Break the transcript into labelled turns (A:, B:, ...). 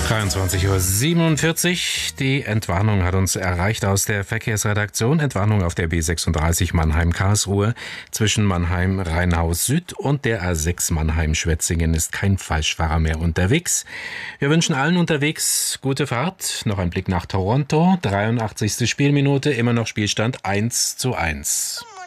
A: 23:47 Uhr. Die Entwarnung hat uns erreicht aus der Verkehrsredaktion. Entwarnung auf der B36 Mannheim-Karlsruhe. Zwischen Mannheim-Rheinhaus Süd und der A6 Mannheim-Schwetzingen ist kein Falschfahrer mehr unterwegs. Wir wünschen allen unterwegs gute Fahrt. Noch ein Blick nach Toronto. 83. Spielminute, immer noch Spielstand 1:1.